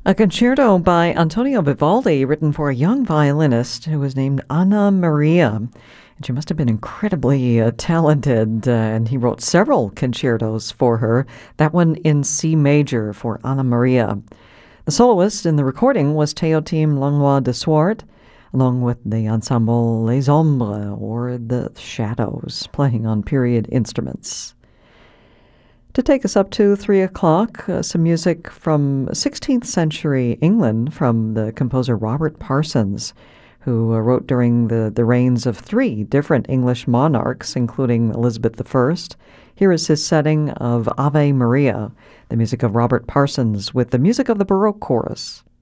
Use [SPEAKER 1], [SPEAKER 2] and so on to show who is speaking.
[SPEAKER 1] A concerto by Antonio Vivaldi, written for a young violinist who was named Anna Maria. And she must have been incredibly talented, and he wrote several concertos for her, that one in C major for Anna Maria. The soloist in the recording was Théotime Langlois de Swart, along with the ensemble Les Ombres, or the Shadows, playing on period instruments. To take us up to 3 o'clock, some music from 16th century England from the composer Robert Parsons, who wrote during the reigns of 3 different English monarchs, including Elizabeth I. Here is his setting of Ave Maria, the music of Robert Parsons with the music of the Baroque Chorus.